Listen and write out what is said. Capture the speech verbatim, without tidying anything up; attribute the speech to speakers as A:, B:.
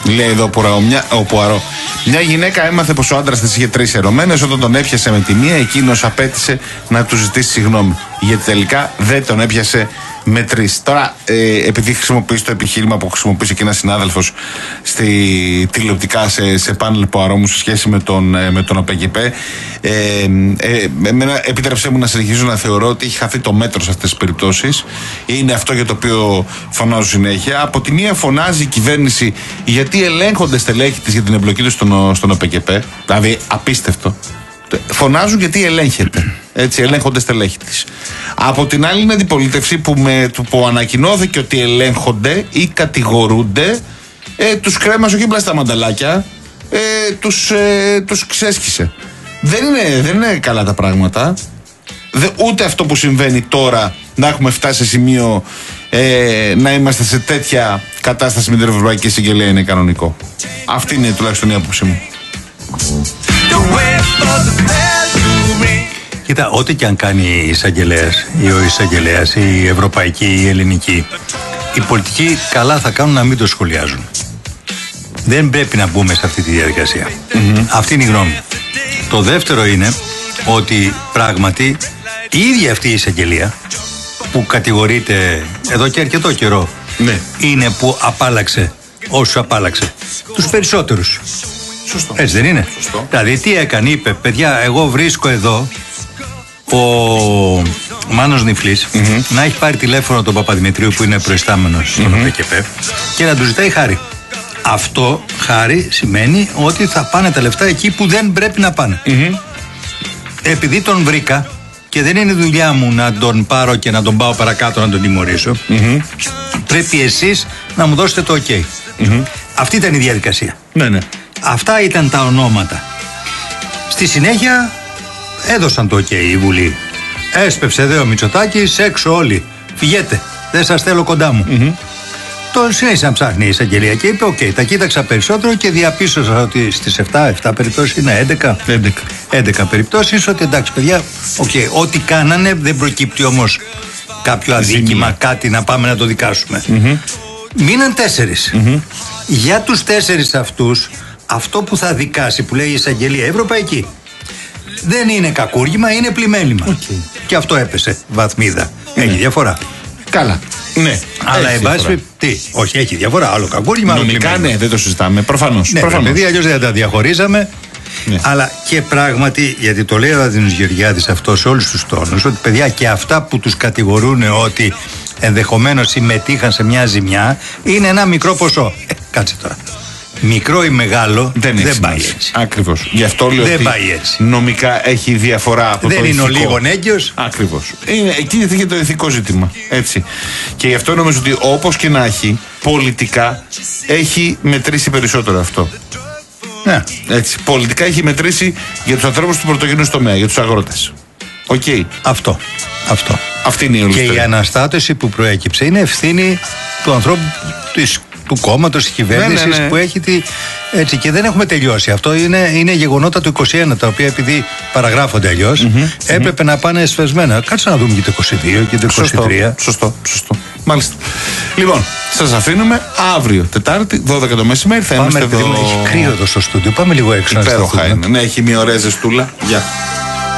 A: Λέει εδώ ο Πουαρό. Μια γυναίκα έμαθε πως ο άντρας της είχε τρεις ερωμένες. Όταν τον έπιασε με τη μία, εκείνος απέτησε να του ζητήσει συγγνώμη. Γιατί τελικά δεν τον έπιασε με τρεις. Τώρα, ε, επειδή χρησιμοποιήσει το επιχείρημα που χρησιμοποίησε και ένας συνάδελφος στη τηλεοπτικά σε, σε πάνελ Πουαρό μου σε σχέση με τον, ε, με τον ΟΠΕΚΕΠΕ, ε, ε, εμένα, επιτρέψέ μου να συνεχίζω να θεωρώ ότι έχει χαθεί το μέτρο σε αυτές τις περιπτώσεις. Είναι αυτό για το οποίο φωνάζω συνέχεια. Από τη μία φωνάζει η κυβέρνηση γιατί ελέγχονται στελέχη της για την εμπλοκή του στον, στον ΟΠΕΚΕΠΕ. Δηλαδή, απίστευτο. Φωνάζουν γιατί ελέγχεται. Έτσι, ελέγχονται στελέχη της. Από την άλλη, είναι αντιπολίτευση που, με, που ανακοινώθηκε ότι ελέγχονται ή κατηγορούνται, ε, τους κρέμασε όχι μπλα στα μανταλάκια, ε, τους, ε, τους ξέσχισε. Δεν είναι, δεν είναι καλά τα πράγματα. Δε, ούτε αυτό που συμβαίνει τώρα, να έχουμε φτάσει σε σημείο ε, να είμαστε σε τέτοια κατάσταση με την Ευρωπαϊκή Εισαγγελία, είναι κανονικό. Αυτή είναι τουλάχιστον η άποψή μου.
B: Κοίτα, ό,τι και αν κάνει η εισαγγελέας ή ο εισαγγελέας ή η ευρωπαϊκή ή η ελληνική, οι πολιτικοί καλά θα κάνουν να μην το σχολιάζουν. Δεν πρέπει να μπούμε σε αυτή τη διαδικασία. Mm-hmm. Αυτή είναι η γνώμη. Το δεύτερο είναι ότι πράγματι η ίδια αυτή η εισαγγελία που κατηγορείται εδώ και αρκετό καιρό, ναι, είναι που απάλαξε όσους απάλαξε τους περισσότερους. Σωστό. Έτσι δεν είναι? Σωστό. Δηλαδή τι έκανε, είπε, παιδιά, εγώ βρίσκω εδώ ο Μάνος Νιφλής mm-hmm. να έχει πάρει τηλέφωνο τον Παπαδημητρίου που είναι προϊστάμενος στον mm-hmm. ΟΠΕΚΕΠΕ και να του ζητάει χάρη. Αυτό χάρη σημαίνει ότι θα πάνε τα λεφτά εκεί που δεν πρέπει να πάνε. Mm-hmm. Επειδή τον βρήκα και δεν είναι δουλειά μου να τον πάρω και να τον πάω παρακάτω να τον τιμωρήσω, mm-hmm. πρέπει εσείς να μου δώσετε το ok. Mm-hmm. Αυτή ήταν η διαδικασία. Ναι, ναι. Αυτά ήταν τα ονόματα. Στη συνέχεια έδωσαν το ok η Βουλή. Έσπευσε δε ο Μητσοτάκης, έξω όλοι. Φυγέτε, δεν σας θέλω κοντά μου. Mm-hmm. Τον συνέχισε να ψάχνει η εισαγγελία και είπε: OK, τα κοίταξα περισσότερο και διαπίστωσα ότι στις επτά περιπτώσεις είναι έντεκα. έντεκα. έντεκα περιπτώσεις, ότι εντάξει, παιδιά, okay, ό,τι κάνανε δεν προκύπτει όμως κάποιο αδίκημα, Ζήμια. κάτι να πάμε να το δικάσουμε. Mm-hmm. Μείναν τέσσερις. Mm-hmm. Για τους τέσσερις αυτούς, αυτό που θα δικάσει, που λέει η εισαγγελία ευρωπαϊκή, δεν είναι κακούργημα, είναι πλημέλημα. Okay. Και αυτό έπεσε βαθμίδα. Mm-hmm. Έχει διαφορά. Καλά. Ναι. Αλλά εν πάση, τι, όχι, έχει διαφορά. Άλλο κακούργημα, άλλο
A: νομικά, ναι, δεν το συζητάμε. Προφανώς.
B: Ναι, δηλαδή αλλιώς δεν τα διαχωρίζαμε. Ναι. Αλλά και πράγματι, γιατί το λέει ο Αδίνος Γεωργιάδης αυτό σε όλους τους τόνους, ότι παιδιά και αυτά που τους κατηγορούν ότι ενδεχομένως συμμετείχαν σε μια ζημιά είναι ένα μικρό ποσό. Ε, κάτσε τώρα. Μικρό ή μεγάλο δεν, δεν πάει έτσι.
A: Ακριβώς. Γι' αυτό λέω
B: δεν
A: ότι
B: πάει έτσι.
A: νομικά έχει διαφορά από
B: δεν
A: το ηθικό.
B: Δεν είναι ο λίγον έγκυος.
A: Ακριβώς. Είναι, εκεί είναι το ηθικό ζήτημα. Έτσι. Και γι' αυτό νομίζω ότι όπως και να έχει, πολιτικά έχει μετρήσει περισσότερο αυτό. Ναι. Έτσι. Πολιτικά έχει μετρήσει για τους ανθρώπους του πρωτογενούς τομέα, για τους αγρότες. Οκ. Okay.
B: Αυτό. Αυτό.
A: Αυτή είναι η όλη.
B: Και η αναστάτωση που προέκυψε είναι ευθύνη του ανθρώπου της του κόμματος, της κυβέρνησης, ναι, ναι, ναι. που έχει τη... Έτσι, και δεν έχουμε τελειώσει. Αυτό είναι, είναι γεγονότα του είκοσι ένα, τα οποία επειδή παραγράφονται αλλιώς, mm-hmm, έπρεπε mm-hmm. να πάνε εσφεσμένα. Κάτσε να δούμε και το είκοσι δύο και το είκοσι τρία.
A: Σωστό, σωστό, σωστό. Μάλιστα. Λοιπόν, σας αφήνουμε αύριο, Τετάρτη, δώδεκα το μεσημέρι. Θα
B: Πάμε,
A: είμαστε εδώ.
B: Έχει κρύο εδώ στο στούντιο. Πάμε λίγο έξω.
A: Υπέροχα είναι. Ναι, έχει μια ωραία ζεστούλα. Γεια.